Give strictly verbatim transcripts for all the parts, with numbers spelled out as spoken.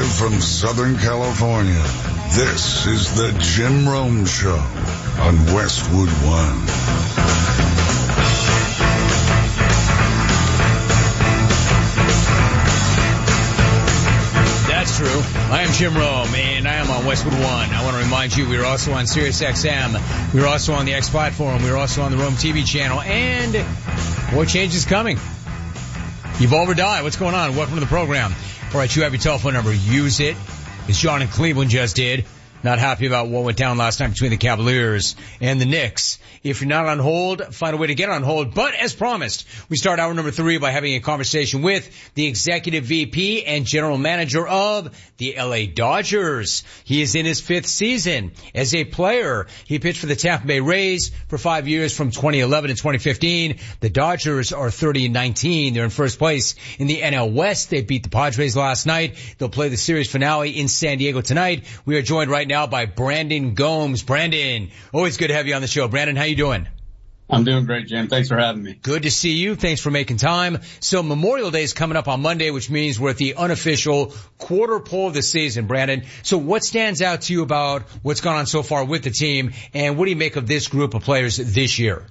Live from Southern California, this is the Jim Rome Show on Westwood One. That's true. I am Jim Rome, and I am on Westwood One. I want to remind you, we are also on Sirius X M. We are also on the X platform. We are also on the Rome T V channel, and more change is coming. Evolve or die. What's going on? Welcome to the program. All right, you have your telephone number. Use it, as John in Cleveland just did. Not happy about what went down last night between the Cavaliers and the Knicks. If you're not on hold, find a way to get on hold. But as promised, we start hour number three by having a conversation with the executive V P and general manager of the L A Dodgers. He is in his fifth season as a player. He pitched for the Tampa Bay Rays for five years from twenty eleven to twenty fifteen. The Dodgers are thirty and nineteen. They're in first place in the N L West. They beat the Padres last night. They'll play the series finale in San Diego tonight. We are joined right now by Brandon Gomes. Brandon, always good to have you on the show. Brandon, how you doing? I'm doing great, Jim. Thanks for having me. Good to see you. Thanks for making time. So Memorial Day is coming up on Monday, which means we're at the unofficial quarter pole of the season, Brandon. So what stands out to you about what's gone on so far with the team, and what do you make of this group of players this year?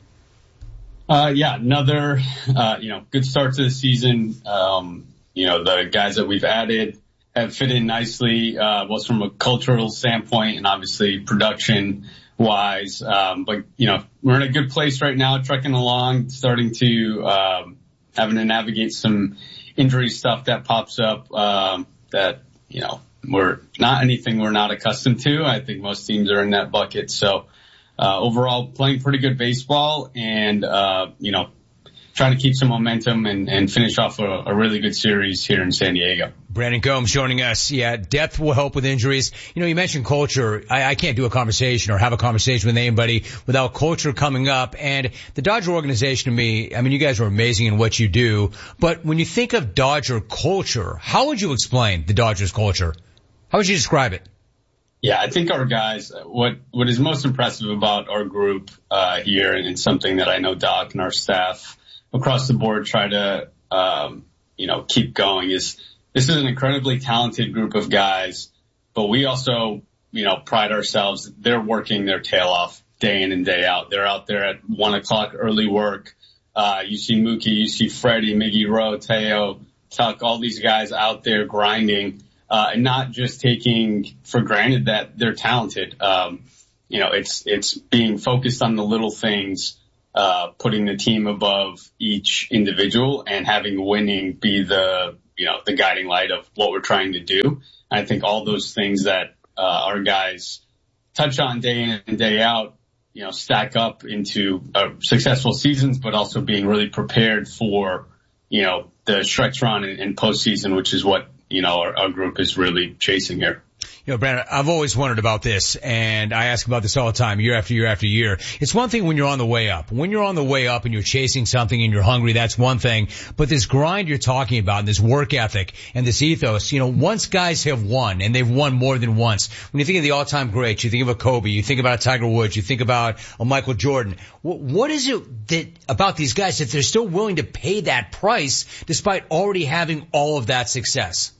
Uh, yeah, another, uh, you know, good start to the season. Um, you know, the guys that we've added have fit in nicely, uh, both from a cultural standpoint and obviously production wise. Um, but, you know, we're in a good place right now, trekking along, starting to, um, having to navigate some injury stuff that pops up, um, that, you know, we're not anything we're not accustomed to. I think most teams are in that bucket. So, uh, overall playing pretty good baseball and, uh, you know, trying to keep some momentum and, and finish off a, a really good series here in San Diego. Brandon Gomes joining us. Yeah, depth will help with injuries. You know, you mentioned culture. I, I can't do a conversation or have a conversation with anybody without culture coming up. And the Dodger organization to me, I mean, you guys are amazing in what you do. But when you think of Dodger culture, how would you explain the Dodgers culture? How would you describe it? Yeah, I think our guys, what, what is most impressive about our group, uh, here, and it's something that I know Doc and our staff across the board try to, um, you know, keep going is this is an incredibly talented group of guys, but we also, you know, pride ourselves. They're working their tail off day in and day out. They're out there at one o'clock early work. Uh, you see Mookie, you see Freddie, Miggy Rowe, Teo, Tuck, all these guys out there grinding, uh, and not just taking for granted that they're talented. Um, you know, it's, it's being focused on the little things, uh, putting the team above each individual and having winning be the, you know, the guiding light of what we're trying to do. I think all those things that, uh, our guys touch on day in and day out, you know, stack up into uh, successful seasons, but also being really prepared for, you know, the stretch run and, and postseason, which is what, you know, our, our group is really chasing here. You know, Brandon, I've always wondered about this, and I ask about this all the time, year after year after year. It's one thing when you're on the way up. When you're on the way up and you're chasing something and you're hungry, that's one thing. But this grind you're talking about, and this work ethic and this ethos, you know, once guys have won, and they've won more than once, when you think of the all-time greats, you think of a Kobe, you think about a Tiger Woods, you think about a Michael Jordan. What is it that about these guys that they're still willing to pay that price despite already having all of that success?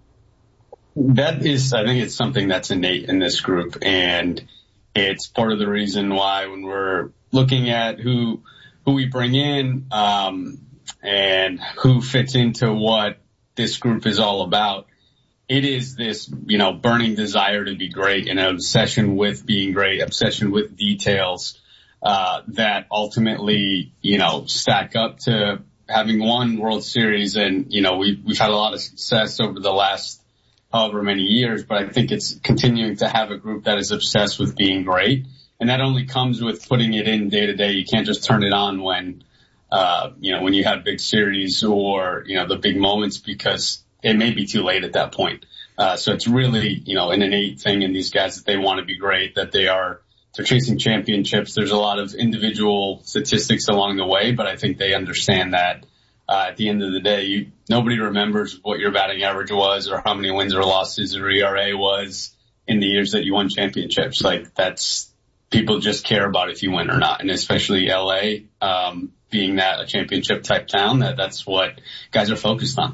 That is, I think it's something that's innate in this group, and it's part of the reason why when we're looking at who, who we bring in, um, and who fits into what this group is all about, it is this, you know, burning desire to be great and an obsession with being great, obsession with details, uh, that ultimately, you know, stack up to having won World Series. And, you know, we've, we've had a lot of success over the last however many years, but I think it's continuing to have a group that is obsessed with being great. And that only comes with putting it in day to day. You can't just turn it on when, uh, you know, when you have big series or, you know, the big moments, because it may be too late at that point. Uh, so it's really, you know, an innate thing in these guys that they want to be great, that they are, they're chasing championships. There's a lot of individual statistics along the way, but I think they understand that. Uh, at the end of the day, you, nobody remembers what your batting average was or how many wins or losses or E R A was in the years that you won championships. Like, that's, people just care about if you win or not. And especially L A, um, being that a championship type town, that that's what guys are focused on.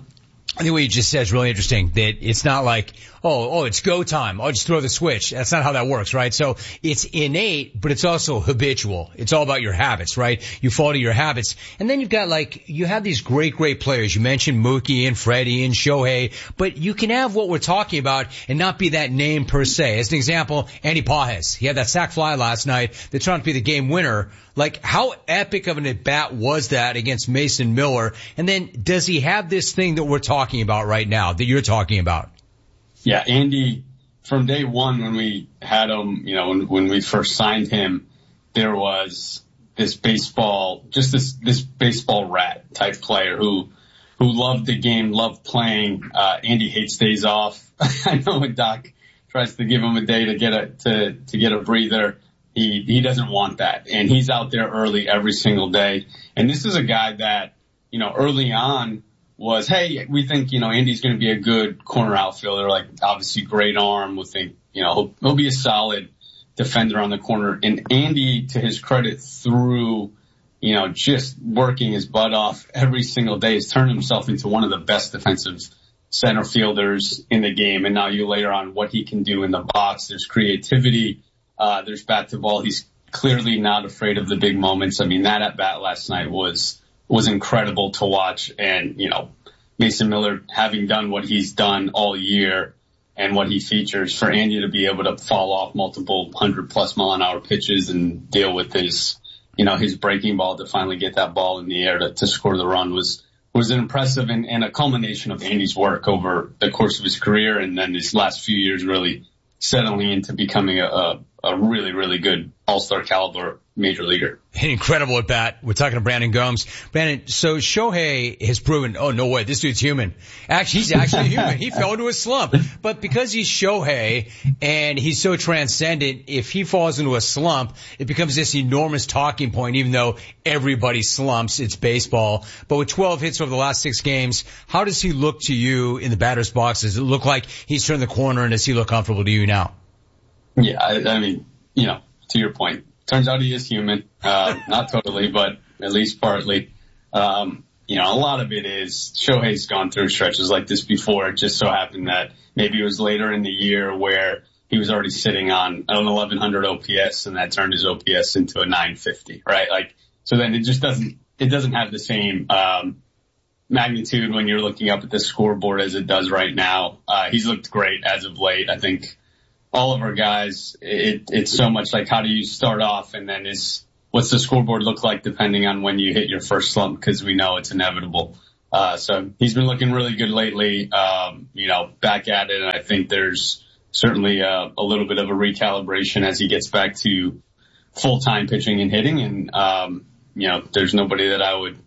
I think what you just said is really interesting, that it's not like, oh, oh, it's go time. I'll just throw the switch. That's not how that works, right? So it's innate, but it's also habitual. It's all about your habits, right? You fall to your habits. And then you've got like, you have these great, great players. You mentioned Mookie and Freddie and Shohei, but you can have what we're talking about and not be that name per se. As an example, Andy Pages. He had that sac fly last night that turned out to be the game winner. Like, how epic of an at-bat was that against Mason Miller? And then does he have this thing that we're talking about right now, that you're talking about? Yeah, Andy, from day one when we had him, you know, when, when we first signed him, there was this baseball, just this, this baseball rat type player who, who loved the game, loved playing. Uh, Andy hates days off. I know when Doc tries to give him a day to get a, to, to get a breather, he, he doesn't want that. And he's out there early every single day. And this is a guy that, you know, early on, was, hey, we think, you know, Andy's going to be a good corner outfielder, like obviously great arm. We think, you know, he'll, he'll be a solid defender on the corner. And Andy, to his credit, through, you know, just working his butt off every single day, has turned himself into one of the best defensive center fielders in the game. And now you layer on what he can do in the box. There's creativity. Uh, there's bat to ball. He's clearly not afraid of the big moments. I mean, that at bat last night was, was incredible to watch. And, you know, Mason Miller having done what he's done all year and what he features, for Andy to be able to fall off multiple hundred plus mile an hour pitches and deal with his, you know, his breaking ball to finally get that ball in the air to, to score the run was, was an impressive and, and a culmination of Andy's work over the course of his career. And then his last few years really settling into becoming a, a, a really, really good all-star caliber major leaguer. An incredible at bat. We're talking to Brandon Gomes. Brandon, so Shohei has proven, oh, no way, this dude's human. Actually, he's actually human. He fell into a slump. But because he's Shohei and he's so transcendent, if he falls into a slump, it becomes this enormous talking point, even though everybody slumps. It's baseball. But with twelve hits over the last six games, how does he look to you in the batter's box? Does it look like he's turned the corner, and does he look comfortable to you now? Yeah, I, I mean, you know, to your point, turns out he is human. Uh, not totally, but at least partly. Um, you know, a lot of it is Shohei's gone through stretches like this before. It just so happened that maybe it was later in the year where he was already sitting on an eleven hundred O P S, and that turned his O P S into a nine fifty, right? Like, so then it just doesn't, it doesn't have the same, um, magnitude when you're looking up at the scoreboard as it does right now. Uh, he's looked great as of late. I think all of our guys, it, it's so much like, how do you start off, and then is, what's the scoreboard look like depending on when you hit your first slump, because we know it's inevitable. Uh, so he's been looking really good lately, um, you know, back at it. And I think there's certainly a, a little bit of a recalibration as he gets back to full-time pitching and hitting. And, um, you know, there's nobody that I would,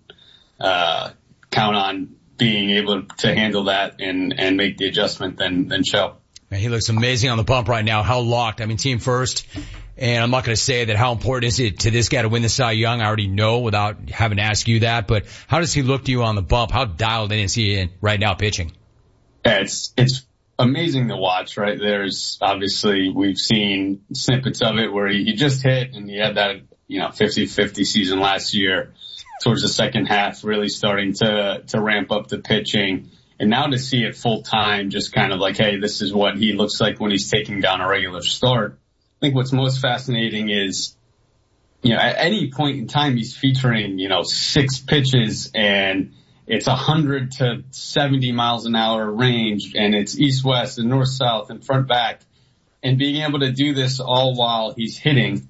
uh, count on being able to handle that and, and make the adjustment than, than Show. Man, he looks amazing on the bump right now. How locked. I mean, team first. And I'm not going to say that how important is it to this guy to win the Cy Young. I already know without having to ask you that. But how does he look to you on the bump? How dialed in is he in right now pitching? Yeah, it's, it's amazing to watch, right? There's obviously, we've seen snippets of it where he, he just hit and he had that, you know, fifty fifty season last year towards the second half, really starting to, to ramp up the pitching. And now to see it full time, just kind of like, hey, this is what he looks like when he's taking down a regular start. I think what's most fascinating is, you know, at any point in time, he's featuring, you know, six pitches and it's a hundred to seventy miles an hour range, and it's east, west and north, south and front, back, and being able to do this all while he's hitting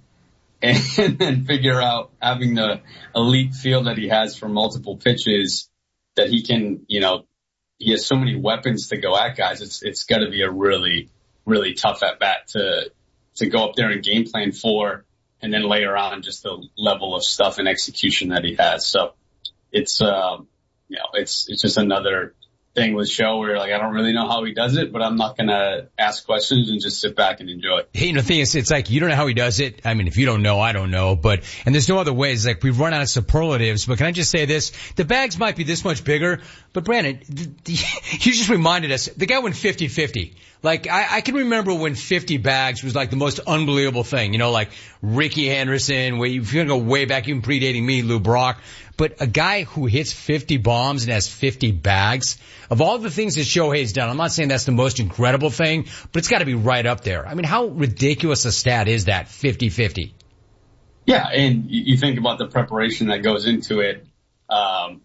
and then figure out having the elite feel that he has for multiple pitches that he can, you know, he has so many weapons to go at guys. It's, it's got to be a really, really tough at bat to, to go up there and game plan for, and then layer on just the level of stuff and execution that he has. So it's, um, you know, it's, it's just another thing with Show where like, I don't really know how he does it, but I'm not going to ask questions and just sit back and enjoy. Hey, you know, the thing is, it's like, you don't know how he does it. I mean, if you don't know, I don't know, but, and there's no other ways. Like, we've run out of superlatives, but can I just say this? The bags might be this much bigger, but Brandon, the, the, you just reminded us, the guy went fifty fifty. Like, I, I can remember when fifty bags was like the most unbelievable thing, you know, like Ricky Henderson, where if you're going to go way back, even predating me, Lou Brock. but a guy who hits fifty bombs and has fifty bags, of all the things that Shohei's done, I'm not saying that's the most incredible thing, but it's got to be right up there. I mean, how ridiculous a stat is that, fifty fifty? Yeah, and you think about the preparation that goes into it. Um,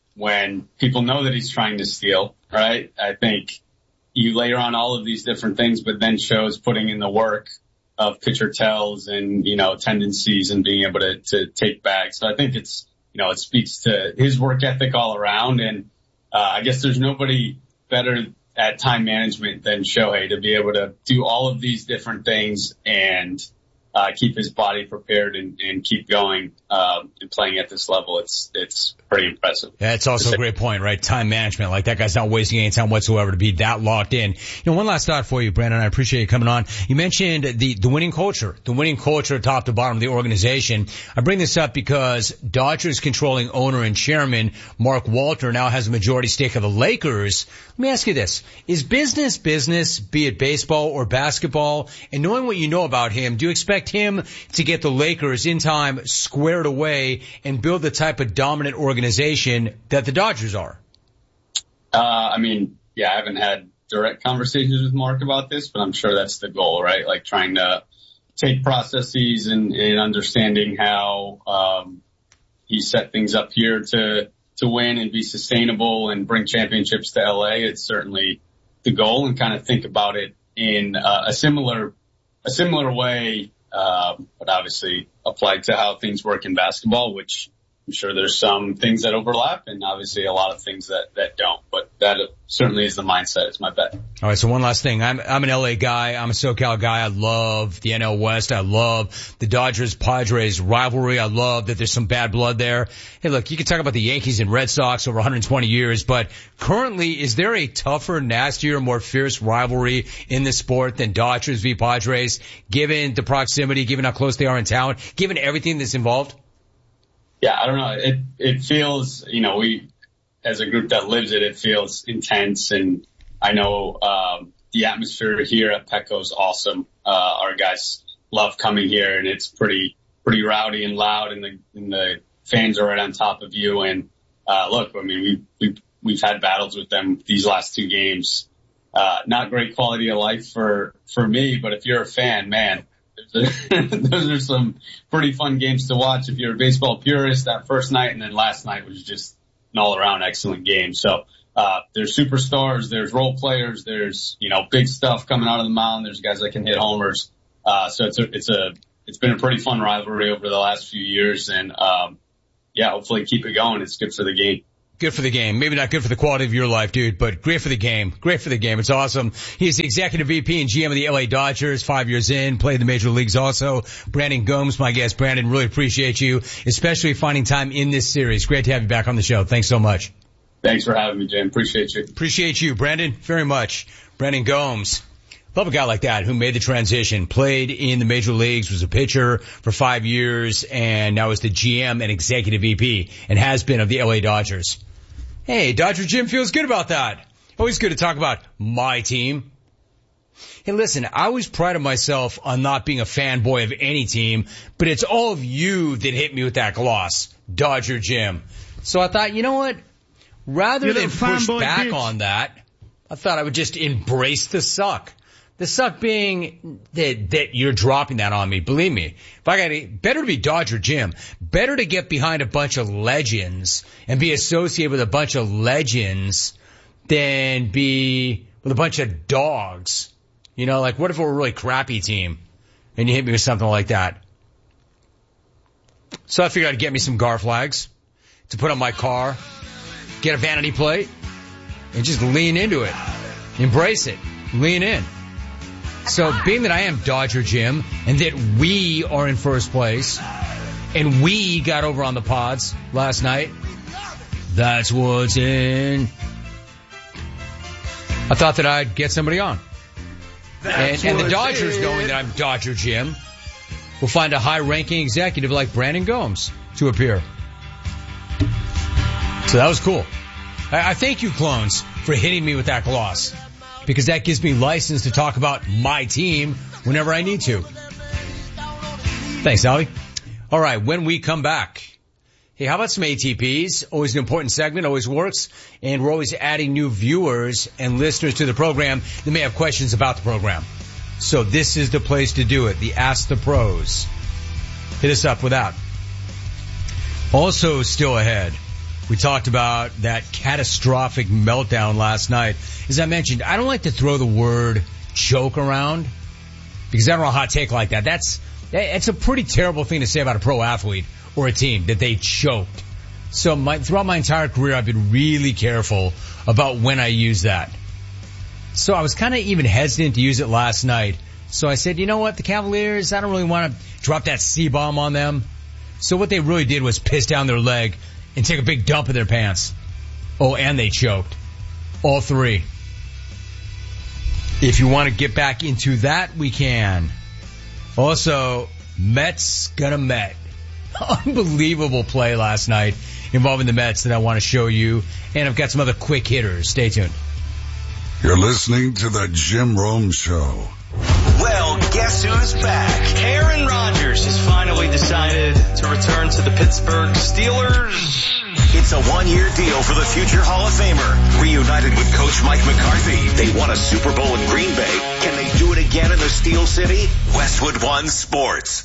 when people know that he's trying to steal, right? I think you layer on all of these different things, but then shows putting in the work of pitcher tells and, you know, tendencies and being able to, to take bags. So I think it's, you know, it speaks to his work ethic all around. And, uh, I guess there's nobody better at time management than Shohei to be able to do all of these different things and, uh, keep his body prepared and, and keep going, um, and playing at this level. It's, it's pretty impressive. Yeah, it's also a great point, right? Time management. Like, that guy's not wasting any time whatsoever to be that locked in. You know, one last thought for you, Brandon. I appreciate you coming on. You mentioned the, the winning culture, the winning culture top to bottom of the organization. I bring this up because Dodgers controlling owner and chairman Mark Walter now has a majority stake of the Lakers. Let me ask you this. Is business business, be it baseball or basketball? And knowing what you know about him, do you expect him to get the Lakers in time squared away and build the type of dominant organization that the Dodgers are? Uh, I mean, yeah, I haven't had direct conversations with Mark about this, but I'm sure that's the goal, right? Like trying to take processes and, and understanding how, um, he set things up here to, to win and be sustainable and bring championships to L A. It's certainly the goal, and kind of think about it in uh, a similar, a similar way, uh, but obviously applied to how things work in basketball, which I'm sure there's some things that overlap and obviously a lot of things that, that don't, but that certainly is the mindset. It's my bet. All right. So one last thing. I'm, I'm an L A guy. I'm a SoCal guy. I love the N L West. I love the Dodgers Padres rivalry. I love that there's some bad blood there. Hey, look, you can talk about the Yankees and Red Sox over one hundred twenty years, but currently, is there a tougher, nastier, more fierce rivalry in this sport than Dodgers v Padres, given the proximity, given how close they are in town, given everything that's involved? Yeah, I don't know. It, it feels, you know, we, as a group that lives it, it feels intense. And I know, um, the atmosphere here at Petco is awesome. Uh, our guys love coming here, and it's pretty, pretty rowdy and loud, and the, and the fans are right on top of you. And, uh, look, I mean, we, we, we've had battles with them these last two games. Uh, not great quality of life for, for me, but if you're a fan, man, those are some pretty fun games to watch if you're a baseball purist. That first night and then last night was just an all-around excellent game. So uh there's superstars, there's role players, there's, you know, big stuff coming out of the mound. There's guys that can hit homers. Uh so it's a it's a it's been a pretty fun rivalry over the last few years, and um yeah, hopefully keep it going. It's good for the game. Good for the game. Maybe not good for the quality of your life, dude, but great for the game. Great for the game. It's awesome. He's the executive V P and G M of the L A Dodgers, five years in, played the major leagues also. Brandon Gomes, my guest. Brandon, really appreciate you, especially finding time in this series. Great to have you back on the show. Thanks so much. Thanks for having me, Jim. Appreciate you. Appreciate you, Brandon, very much. Brandon Gomes. Love a guy like that who made the transition, played in the major leagues, was a pitcher for five years, and now is the G M and executive V P, and has been of the L A Dodgers. Hey, Dodger Jim feels good about that. Always good to talk about my team. Hey, listen, I always prided myself on not being a fanboy of any team, but it's all of you that hit me with that gloss, Dodger Jim. So I thought, you know what? Rather than push back bitch. on that, I thought I would just embrace the suck. The suck being that, that you're dropping that on me. Believe me, if I got to, better to be Dodger Jim, better to get behind a bunch of legends and be associated with a bunch of legends than be with a bunch of dogs. You know, like what if we're a really crappy team and you hit me with something like that? So I figured I'd get me some Gar flags to put on my car, get a vanity plate, and just lean into it. Embrace it. Lean in. So being that I am Dodger Jim and that we are in first place and we got over on the pods last night, that's what's in. I thought that I'd get somebody on. And, and the Dodgers, in. knowing that I'm Dodger Jim, will find a high-ranking executive like Brandon Gomes to appear. So that was cool. I, I thank you, clones, for hitting me with that gloss, because that gives me license to talk about my team whenever I need to. Thanks, Alvy. All right, when we come back, Hey, how about some A T Ps? Always an important segment, always works. And we're always adding new viewers and listeners to the program that may have questions about the program. So this is the place to do it, the Ask the Pros. Hit us up with that. Also still ahead, we talked about that catastrophic meltdown last night. As I mentioned, I don't like to throw the word choke around because I don't know a hot take like that. That's, it's a pretty terrible thing to say about a pro athlete or a team, that they choked. So my, throughout my entire career, I've been really careful about when I use that. So I was kind of even hesitant to use it last night. So I said, you know what, the Cavaliers, I don't really want to drop that C-bomb on them. So what they really did was piss down their leg and take a big dump in their pants. Oh, and they choked. All three. If you want to get back into that, we can. Also, Mets gonna Met. Unbelievable play last night involving the Mets that I want to show you. And I've got some other quick hitters. Stay tuned. You're listening to the Jim Rome Show. Well, guess who's back? Aaron Rodgers has finally decided to return to the Pittsburgh Steelers. It's a one-year deal for the future Hall of Famer. Reunited with Coach Mike McCarthy. They won a Super Bowl in Green Bay. Can they do it again in the Steel City? Westwood One Sports.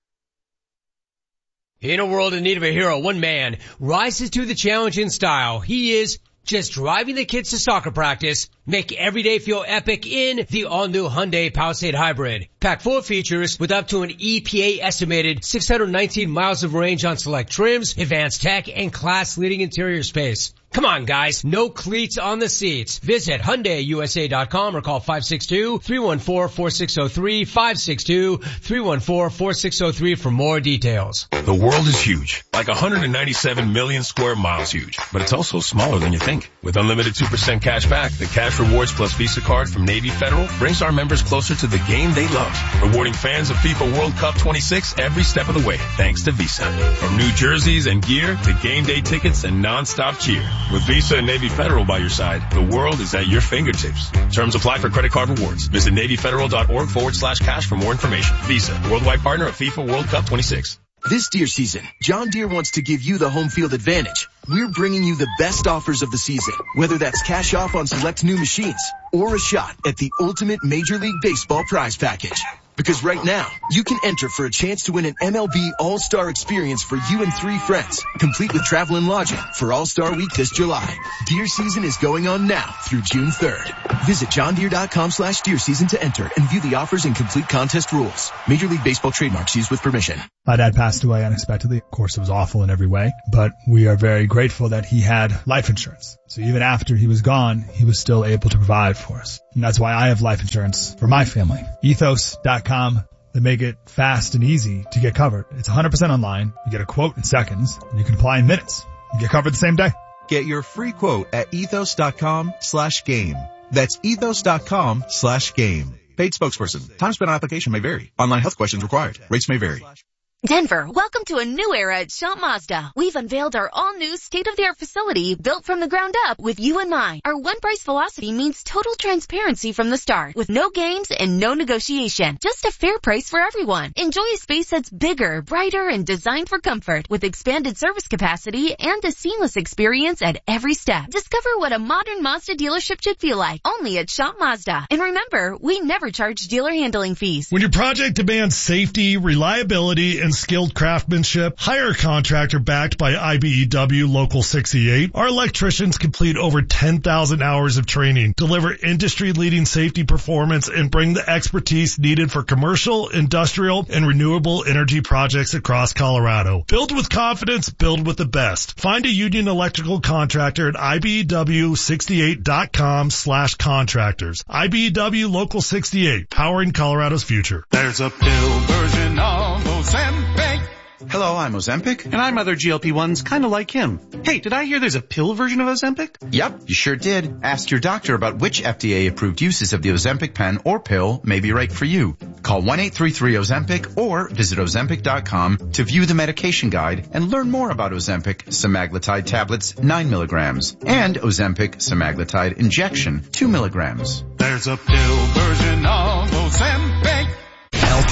In a world in need of a hero, one man rises to the challenge in style. He is just driving the kids to soccer practice, make every day feel epic in the all-new Hyundai Palisade Hybrid. Packed full of features with up to an E P A estimated six hundred nineteen miles of range on select trims, advanced tech, and class-leading interior space. Come on, guys. No cleats on the seats. Visit Hyundai U S A dot com or call five six two, three one four, four six zero three, five six two, three one four, four six zero three for more details. The world is huge, like one hundred ninety-seven million square miles huge, but it's also smaller than you think. With unlimited two percent cash back, the Cash Rewards Plus Visa card from Navy Federal brings our members closer to the game they love, rewarding fans of FIFA World Cup twenty-six every step of the way, thanks to Visa. From new jerseys and gear to game day tickets and non-stop cheer. With Visa and Navy Federal by your side, the world is at your fingertips. Terms apply for credit card rewards. Visit NavyFederal.org forward slash cash for more information. Visa, worldwide partner of FIFA World Cup twenty-six. This deer season, John Deere wants to give you the home field advantage. We're bringing you the best offers of the season, whether that's cash off on select new machines or a shot at the ultimate Major League Baseball prize package. Because right now, you can enter for a chance to win an M L B All-Star experience for you and three friends, complete with travel and lodging for All-Star Week this July. Deer season is going on now through June third. Visit johndeere.com slash deer season to enter and view the offers and complete contest rules. Major League Baseball trademarks used with permission. My dad passed away unexpectedly. Of course, it was awful in every way, but we are very grateful that he had life insurance. So even after he was gone, he was still able to provide for us. And that's why I have life insurance for my family. ethos dot com. They make it fast and easy to get covered. It's one hundred percent online. You get a quote in seconds, and you can apply in minutes. You get covered the same day. Get your free quote at ethos.com slash game. That's ethos.com slash game. Paid spokesperson. Time spent on application may vary. Online health questions required. Rates may vary. Denver, welcome to a new era at Shop Mazda. We've unveiled our all-new state-of-the-art facility built from the ground up with you in mind. Our one-price philosophy means total transparency from the start, with no games and no negotiation. Just a fair price for everyone. Enjoy a space that's bigger, brighter, and designed for comfort, with expanded service capacity and a seamless experience at every step. Discover what a modern Mazda dealership should feel like, only at Shop Mazda. And remember, we never charge dealer handling fees. When your project demands safety, reliability, and skilled craftsmanship, hire a contractor backed by I B E W Local sixty-eight. Our electricians complete over ten thousand hours of training, deliver industry-leading safety performance, and bring the expertise needed for commercial, industrial, and renewable energy projects across Colorado. Build with confidence, build with the best. Find a Union Electrical contractor at I B E W sixty-eight dot com slash contractors. I B E W Local sixty-eight, powering Colorado's future. There's a pill version of Ozempic. Hello, I'm Ozempic. And I'm other G L P ones kind of like him. Hey, did I hear there's a pill version of Ozempic? Yep, you sure did. Ask your doctor about which F D A-approved uses of the Ozempic pen or pill may be right for you. Call one eight three three Ozempic or visit Ozempic dot com to view the medication guide and learn more about Ozempic semaglutide tablets nine milligrams and Ozempic semaglutide injection two milligrams. There's a pill version of Ozempic.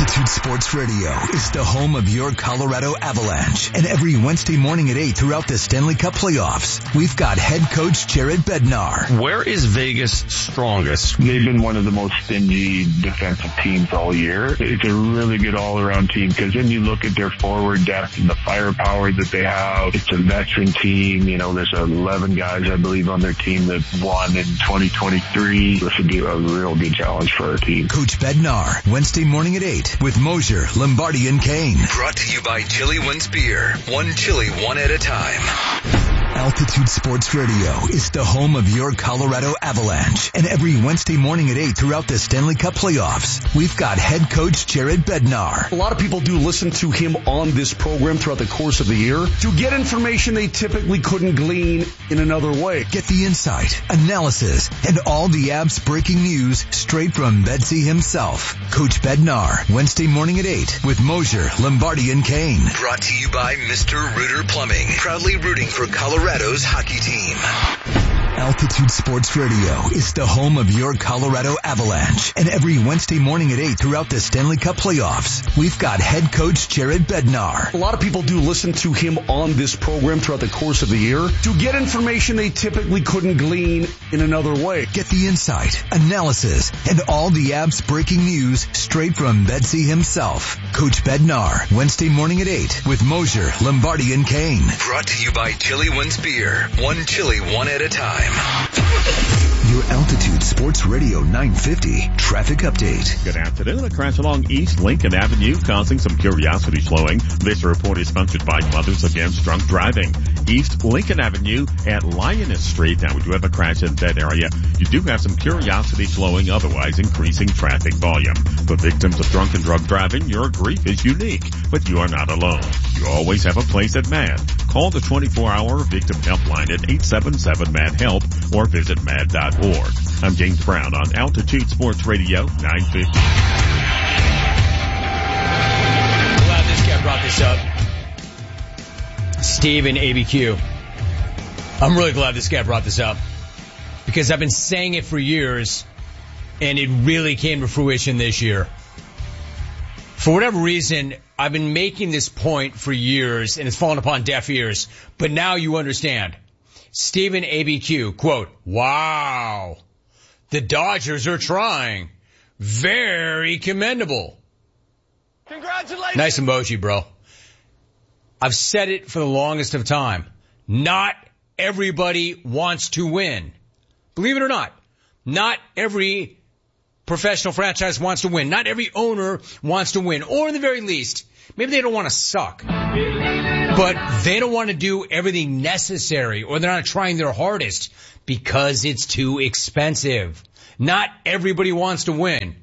Altitude Sports Radio is the home of your Colorado Avalanche. And every Wednesday morning at eight throughout the Stanley Cup playoffs, we've got head coach Jared Bednar. Where is Vegas strongest? They've been one of the most stingy defensive teams all year. It's a really good all-around team because then you look at their forward depth and the firepower that they have. It's a veteran team. You know, there's eleven guys, I believe, on their team that won in twenty twenty-three. This would be a real good challenge for our team. Coach Bednar, Wednesday morning at eight with Mosier, Lombardi, and Kane. Brought to you by Chili Wins Beer. One chili, one at a time. Altitude Sports Radio is the home of your Colorado Avalanche. And every Wednesday morning at eight throughout the Stanley Cup playoffs, we've got head coach Jared Bednar. A lot of people do listen to him on this program throughout the course of the year to get information they typically couldn't glean in another way. Get the insight, analysis, and all the Abs breaking news straight from Bedsy himself. Coach Bednar, Wednesday morning at eight with Mosier, Lombardi, and Kane. Brought to you by Mister Rooter Plumbing. Proudly rooting for Colorado's hockey team. Altitude Sports Radio is the home of your Colorado Avalanche. And every Wednesday morning at eight throughout the Stanley Cup playoffs, we've got head coach Jared Bednar. A lot of people do listen to him on this program throughout the course of the year to get information they typically couldn't glean in another way. Get the insight, analysis, and all the Abs breaking news straight from Bedsy himself. Coach Bednar, Wednesday morning at eight with Mosier, Lombardi, and Kane. Brought to you by Chili Wins Beer. One chili, one at a time. Your Altitude Sports Radio nine fifty traffic update. Good afternoon. A crash along East Lincoln Avenue causing some curiosity slowing. This report is sponsored by Mothers Against Drunk Driving. East Lincoln Avenue at Lioness Street. Now, we do have a crash in that area. You do have some curiosity slowing, otherwise increasing traffic volume. For victims of drunk and drug driving, your grief is unique, but you are not alone. You always have a place at M A D. Call the twenty-four hour victim helpline at eight seven seven M A D HELP or visit M A D dot org. I'm James Brown on Altitude Sports Radio nine fifty. Glad this guy brought this up. Steve and A B Q. I'm really glad this guy brought this up because I've been saying it for years and it really came to fruition this year. For whatever reason, I've been making this point for years and it's fallen upon deaf ears, but now you understand. Stephen A B Q, quote, wow, the Dodgers are trying. Very commendable. Congratulations. Nice emoji, bro. I've said it for the longest of time. Not everybody wants to win. Believe it or not, not every professional franchise wants to win. Not every owner wants to win. Or in the very least, maybe they don't want to suck. But they don't want to do everything necessary, or they're not trying their hardest because it's too expensive. Not everybody wants to win.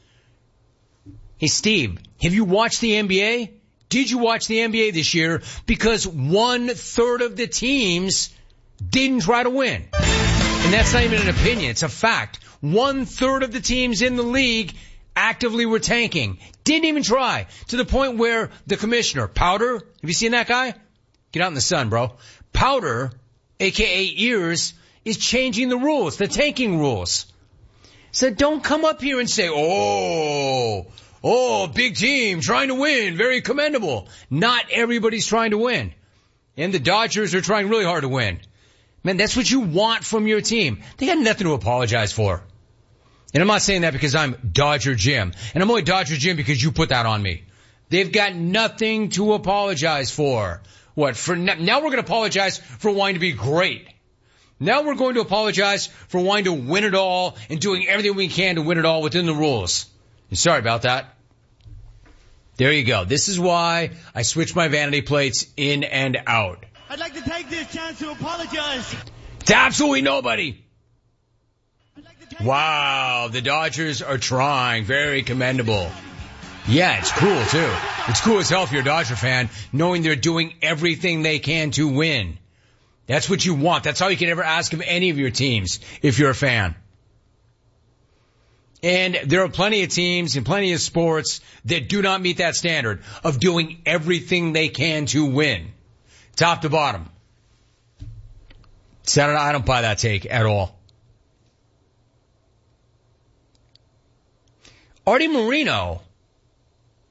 Hey, Steve, have you watched the N B A? Did you watch the N B A this year? Because one third of the teams didn't try to win. And that's not even an opinion. It's a fact. One third of the teams in the league actively were tanking. Didn't even try. To the point where the commissioner, Powder, have you seen that guy? Get out in the sun, bro. Powder, a k a. Ears, is changing the rules, the tanking rules. So don't come up here and say, oh, oh, big team trying to win, very commendable. Not everybody's trying to win. And the Dodgers are trying really hard to win. Man, that's what you want from your team. They got nothing to apologize for. And I'm not saying that because I'm Dodger Jim. And I'm only Dodger Jim because you put that on me. They've got nothing to apologize for. What? For now we're going to apologize for wanting to be great. Now we're going to apologize for wanting to win it all and doing everything we can to win it all within the rules. And sorry about that. There you go. This is why I switch my vanity plates in and out. I'd like to take this chance to apologize to absolutely nobody. Wow, the Dodgers are trying. Very commendable. Yeah, it's cool, too. It's cool as hell if you're a Dodger fan, knowing they're doing everything they can to win. That's what you want. That's all you can ever ask of any of your teams if you're a fan. And there are plenty of teams and plenty of sports that do not meet that standard of doing everything they can to win. Top to bottom. So I don't buy that take at all. Artie Moreno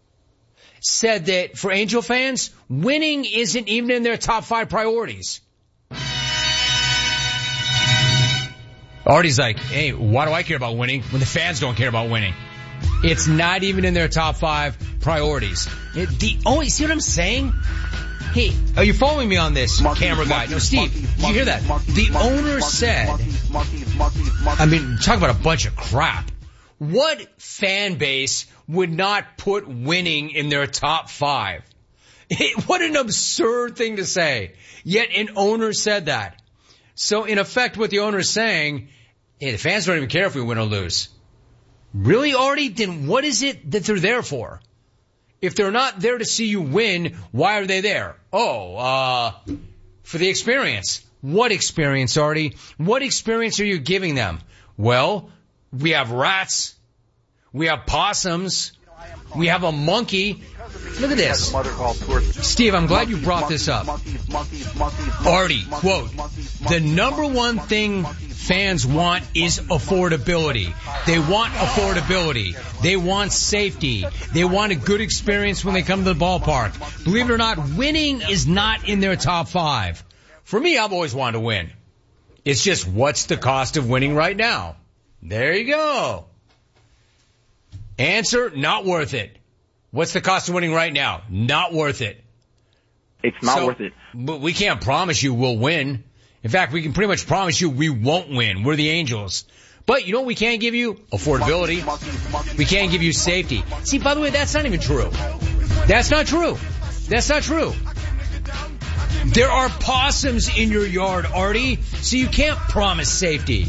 said that for Angel fans, winning isn't even in their top five priorities. Artie's like, hey, why do I care about winning when the fans don't care about winning? It's not even in their top five priorities. It, the only, see what I'm saying? Hey, are you following me on this, camera guy? No, Steve, did you hear that? The owner said, I mean, talk about a bunch of crap. What fan base would not put winning in their top five? What an absurd thing to say. Yet an owner said that. So in effect, what the owner is saying, hey, the fans don't even care if we win or lose. Really, Artie? Then what is it that they're there for? If they're not there to see you win, why are they there? Oh, uh, for the experience. What experience, Artie? What experience are you giving them? Well, we have rats. We have possums. We have a monkey. Look at this. Steve, I'm glad you brought this up. Artie, quote, the number one thing fans want is affordability. They want affordability. They want safety. They want a good experience when they come to the ballpark. Believe it or not, winning is not in their top five. For me, I've always wanted to win. It's just, what's the cost of winning right now? There you go. Answer, not worth it. What's the cost of winning right now? Not worth it. It's not so, worth it. But we can't promise you we'll win. In fact, we can pretty much promise you we won't win. We're the Angels. But you know what we can't give you? Affordability. We can't give you safety. See, by the way, that's not even true. That's not true. That's not true. There are possums in your yard, Artie, so you can't promise safety.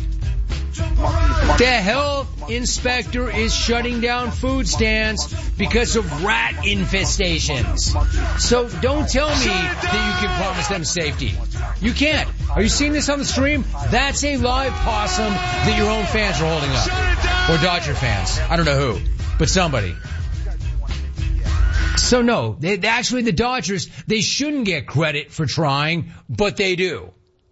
The health inspector is shutting down food stands because of rat infestations. So don't tell me that you can promise them safety. You can't. Are you seeing this on the stream? That's a live possum that your own fans are holding up. Or Dodger fans. I don't know who, but somebody. So no, they, actually the Dodgers, they shouldn't get credit for trying, but they do.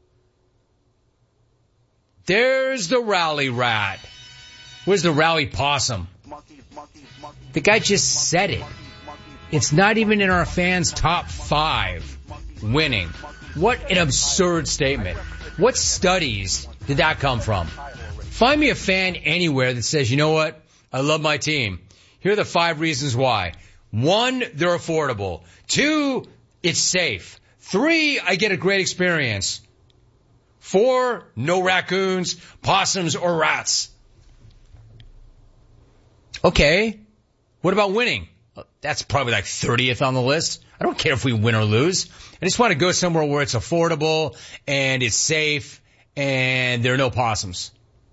There's the rally rat. Where's the rally possum? The guy just said it. It's not even in our fans' top five winning. What an absurd statement. What studies did that come from? Find me a fan anywhere that says, you know what? I love my team. Here are the five reasons why. One, they're affordable. Two, it's safe. Three, I get a great experience. Four, no raccoons, possums, or rats. Okay. What about winning? That's probably like thirtieth on the list. I don't care if we win or lose. I just want to go somewhere where it's affordable and it's safe and there are no possums.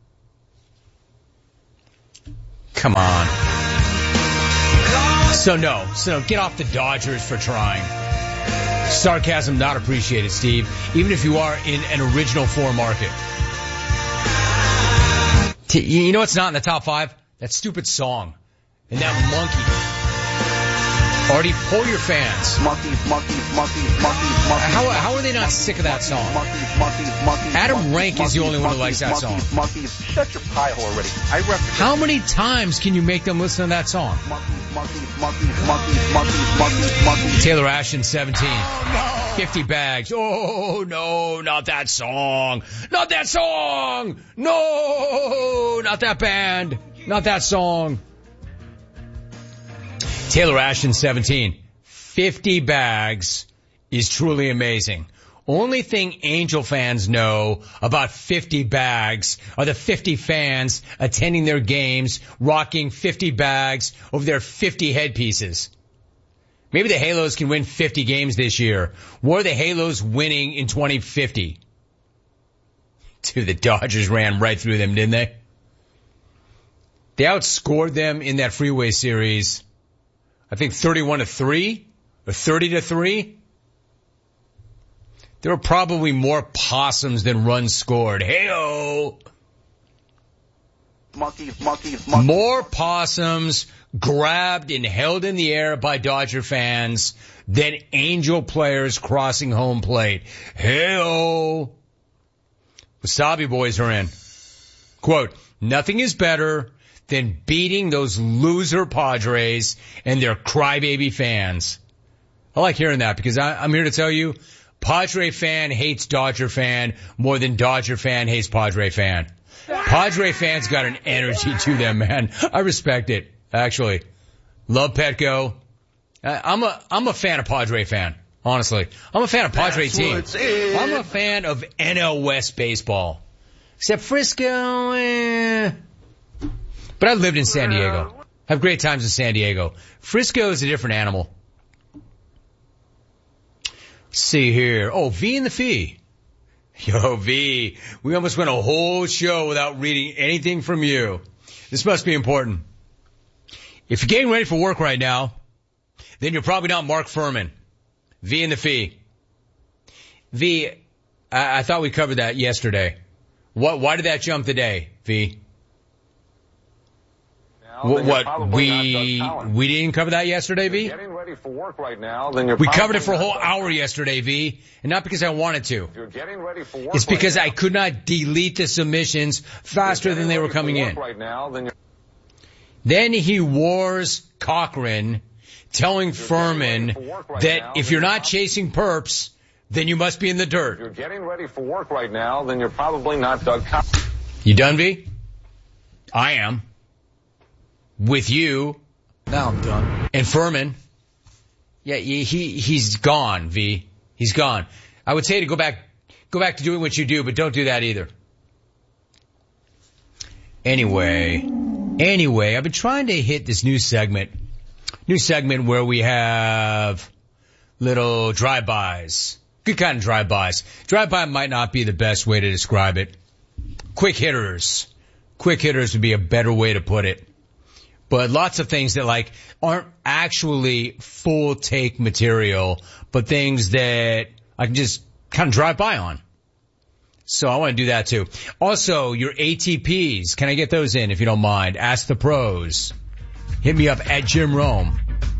Come on. So no. So get off the Dodgers for trying. Sarcasm not appreciated, Steve, even if you are in an original four market. You know what's not in the top five? That stupid song. And that monkey. Artie, pull your fans. Monkeys, monkeys, monkeys, monkeys, monkeys. How, how are they not sick of that song? Monkeys, monkeys, monkeys. Adam Rank is the only one who likes that song. Monkeys, monkeys. Shut your pie hole already. I represent. How many times can you make them listen to that song? Monkeys, monkeys, monkeys, monkeys, monkeys, monkeys, monkeys. Taylor Ashton, seventeen. Oh, no. fifty bags. Oh, no, not that song. Not that song. No, not that band. Not that song. Taylor Ashton, seventeen. fifty bags is truly amazing. Only thing Angel fans know about fifty bags are the fifty fans attending their games, rocking fifty bags over their fifty headpieces. Maybe the Halos can win fifty games this year. What are the Halos winning in twenty fifty? Dude, the Dodgers ran right through them, didn't they? They outscored them in that freeway series. I think thirty-one to three or thirty to three. There were probably more possums than runs scored. Hey-oh. Monkeys, monkeys, monkeys. More possums grabbed and held in the air by Dodger fans than Angel players crossing home plate. Hey-oh. Wasabi boys are in. Quote, nothing is better than beating those loser Padres and their crybaby fans. I like hearing that because I, I'm here to tell you, Padre fan hates Dodger fan more than Dodger fan hates Padre fan. Padre fans got an energy to them, man. I respect it, actually. Love Petco. I'm a, I'm a fan of Padre fan, honestly. I'm a fan of Padre That's team. what's in. I'm a fan of N L West baseball. Except Frisco, eh. But I lived in San Diego. Have great times in San Diego. Frisco is a different animal. Let's see here. Oh, V and the Fee. Yo, V, we almost went a whole show without reading anything from you. This must be important. If you're getting ready for work right now, then you're probably not Mark Furman. V and the Fee. V, I, I thought we covered that yesterday. What? Why did that jump today, V? What, what we we didn't cover that yesterday, V? You're getting ready for work right now, then you're we covered it for a whole hour yesterday, V, and not because I wanted to. You're getting ready for work it's because right I could not delete the submissions faster than they were coming in. right now, then, you're then he wars Cochran, telling Furman right that now, if you're not chasing perps, then you must be in the dirt. you're getting ready for work right now, then you're probably not Doug Collins. You done, V? I am. With you. Now I'm done. And Furman. Yeah, he, he he's gone, V. He's gone. I would say to go back go back to doing what you do, but don't do that either. Anyway, anyway, I've been trying to hit this new segment. New segment where we have little drive-bys. Good kind of drive-bys. Drive-by might not be the best way to describe it. Quick hitters. Quick hitters would be a better way to put it. But lots of things that like aren't actually full take material, but things that I can just kind of drive by on. So I want to do that too. Also, your A T Ps, can I get those in if you don't mind? Ask the pros. Hit me up at Jim Rome.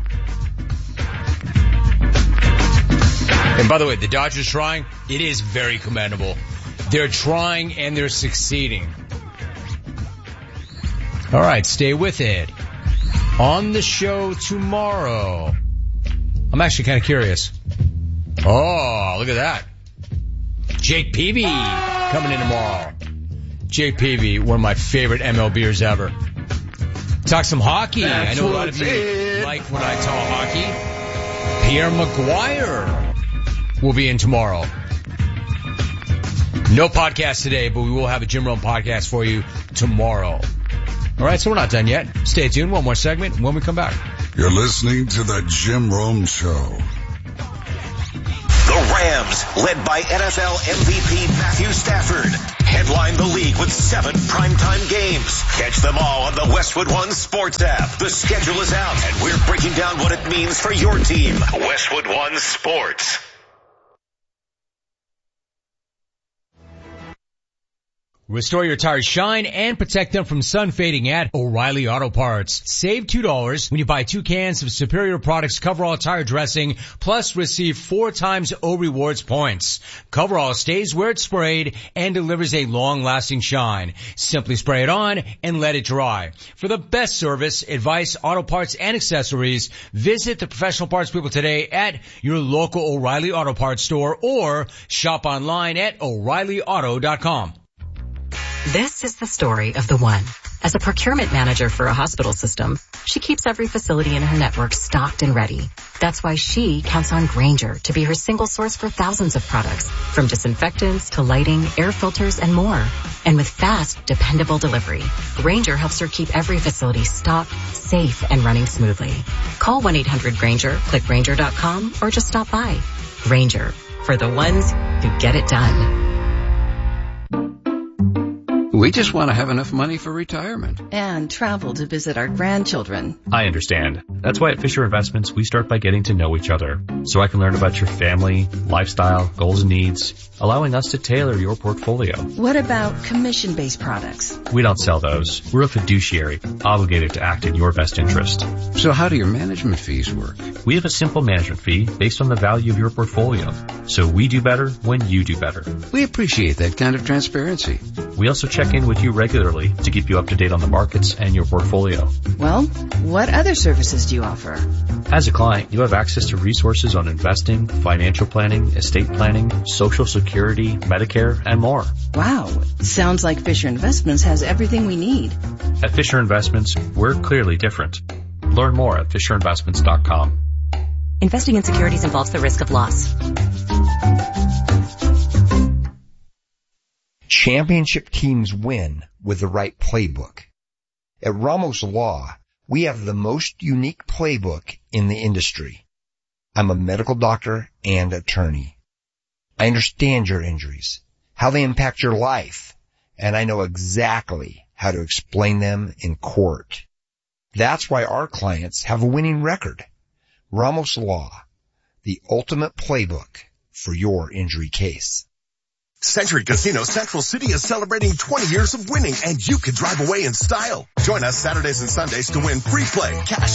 And by the way, the Dodgers trying, it is very commendable. They're trying and they're succeeding. All right, stay with it. On the show tomorrow, I'm actually kind of curious. Oh, look at that. Jake Peavy coming in tomorrow. Jake Peavy, one of my favorite M L Bers ever. Talk some hockey. That's I know a lot of you it. like when I talk hockey. Pierre Maguire will be in tomorrow. No podcast today, but we will have a Jim Rome podcast for you tomorrow. All right, so we're not done yet. Stay tuned. One more segment when we come back. You're listening to the Jim Rome Show. The Rams, led by N F L M V P Matthew Stafford, headline the league with seven primetime games. Catch them all on the Westwood One Sports app. The schedule is out, and we're breaking down what it means for your team. Westwood One Sports. Restore your tires shine and protect them from sun fading at O'Reilly Auto Parts. Save two dollars when you buy two cans of Superior Products Coverall tire dressing, plus receive four times O Rewards points. Coverall stays where it's sprayed and delivers a long-lasting shine. Simply spray it on and let it dry. For the best service, advice, auto parts, and accessories, visit the professional parts people today at your local O'Reilly Auto Parts store or shop online at O'Reilly Auto dot com. This is the story of the one. As a procurement manager for a hospital system, she keeps every facility in her network stocked and ready. That's why she counts on Grainger to be her single source for thousands of products, from disinfectants to lighting, air filters, and more. And with fast, dependable delivery, Grainger helps her keep every facility stocked, safe, and running smoothly. Call one eight hundred Grainger, click Grainger dot com, or just stop by. Grainger, for the ones who get it done. We just want to have enough money for retirement. And travel to visit our grandchildren. I understand. That's why at Fisher Investments, we start by getting to know each other, so I can learn about your family, lifestyle, goals and needs, allowing us to tailor your portfolio. What about commission-based products? We don't sell those. We're a fiduciary, obligated to act in your best interest. So how do your management fees work? We have a simple management fee based on the value of your portfolio. So we do better when you do better. We appreciate that kind of transparency. We also check in with you regularly to keep you up to date on the markets and your portfolio. Well, what other services do you offer? As a client, you have access to resources on investing, financial planning, estate planning, Social Security, Medicare, and more. Wow. Sounds like Fisher Investments has everything we need. At Fisher Investments, we're clearly different. Learn more at fisher investments dot com. Investing in securities involves the risk of loss. Championship teams win with the right playbook. At Ramos Law, we have the most unique playbook in the industry. I'm a medical doctor and attorney. I understand your injuries, how they impact your life, and I know exactly how to explain them in court. That's why our clients have a winning record. Ramos Law, the ultimate playbook for your injury case. Century Casino Central City is celebrating twenty years of winning, and you can drive away in style. Join us Saturdays and Sundays to win free play, cash,